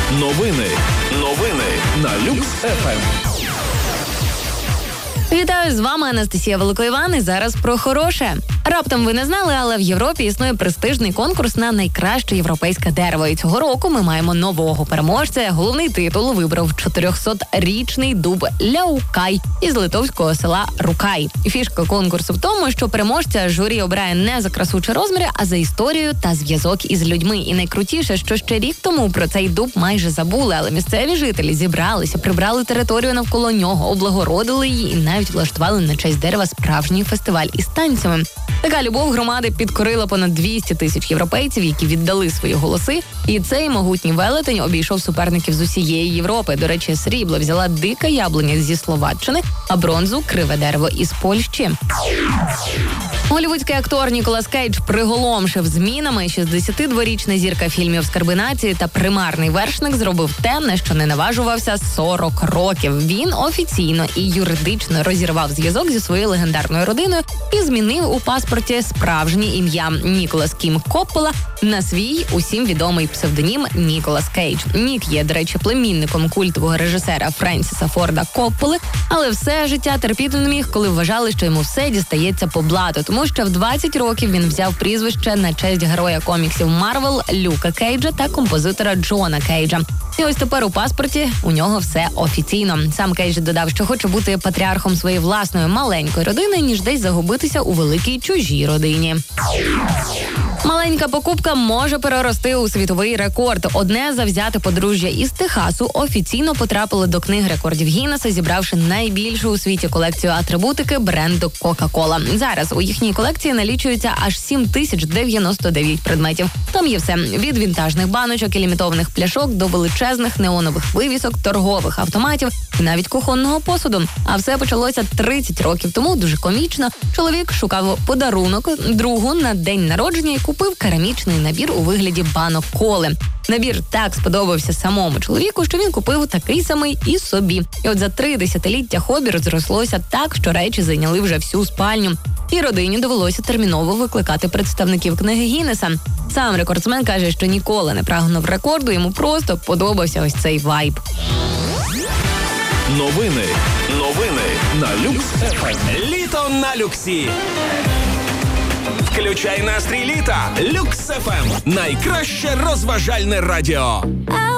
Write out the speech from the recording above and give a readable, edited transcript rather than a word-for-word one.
Новини на Люкс ФМ. Вітаю, з вами Анастасія Великоїван, і зараз про хороше. Раптом ви не знали, але в Європі існує престижний конкурс на найкраще європейське дерево. І цього року ми маємо нового переможця. Головний титул вибрав 400-річний дуб Ляукай із литовського села Рукай. Фішка конкурсу в тому, що переможця журі обирає не за красу чи розміри, а за історію та зв'язок із людьми. І найкрутіше, що ще рік тому про цей дуб майже забули, але місцеві жителі зібралися, прибрали територію навколо нього, облагородили її і навіть влаштували на честь дерева справжній фестиваль із танцями. Така любов громади підкорила понад 200 тисяч європейців, які віддали свої голоси. І цей могутній велетень обійшов суперників з усієї Європи. До речі, срібло взяла дика яблуня зі Словаччини, а бронзу – криве дерево із Польщі. Голлівудський актор Ніколас Кейдж приголомшив змінами. 62-річна зірка фільмів «Скарби нації» та «Примарний вершник» зробив те, на що не наважувався 40 років. Він офіційно і юридично розірвав зв'язок зі своєю легендарною родиною і змінив у паспорті справжнє ім'я Ніколас Кім Коппола на свій усім відомий псевдонім Ніколас Кейдж. Нік є, до речі, племінником культового режисера Френсіса Форда Копполи, але все життя терпіти не міг, коли вважали, що йому все дістається по блату, тому що в 20 років він взяв прізвище на честь героя коміксів Марвел Люка Кейджа та композитора Джона Кейджа. І ось тепер у паспорті у нього все офіційно. Сам Кейдж додав, що хоче бути патріархом своєї власної маленької родини, ніж десь загубитися у великій чужій родині. Маленька покупка може перерости у світовий рекорд. Одне завзяте подружжя із Техасу офіційно потрапило до книги рекордів Гіннеса, зібравши найбільшу у світі колекцію атрибутики бренду Coca-Cola. Зараз у їхній колекції налічується аж 7099 предметів. Там є все – від вінтажних баночок і лімітованих пляшок до величезних неонових вивісок, торгових автоматів і навіть кухонного посуду. А все почалося 30 років тому, дуже комічно. Чоловік шукав подарунок другу на день народження і купив керамічний набір у вигляді банок коли. Набір так сподобався самому чоловіку, що він купив такий самий і собі. І от за 3 десятиліття хобі розрослося так, що речі зайняли вже всю спальню. І родині довелося терміново викликати представників книги Гіннеса. Сам рекордсмен каже, що ніколи не прагнув рекорду, йому просто подобався ось цей вайб. Новини на Люкс ФМ. Літо на Люксі. Включай настрій літа. Люкс ФМ. Найкраще розважальне радіо.